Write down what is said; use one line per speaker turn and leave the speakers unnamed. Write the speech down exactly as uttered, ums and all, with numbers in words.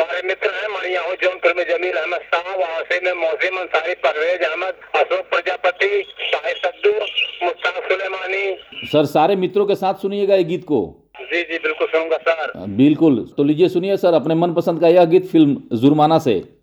हमारे मित्र हैं मणियाहू जौनपुर में जमील अहमद साहब, वासी में मोहसिन अंसारी, परवेज अहमद, अशोक प्रजापति, शाहिद सद्दू, मुश्ताक सुलेमानी।
सर सारे मित्रों के साथ सुनिएगा ये गीत को।
जी जी बिल्कुल सुनूंगा सर।
बिल्कुल, तो लीजिए सुनिए सर अपने मनपसंद का यह गीत फिल्म जुर्माना से।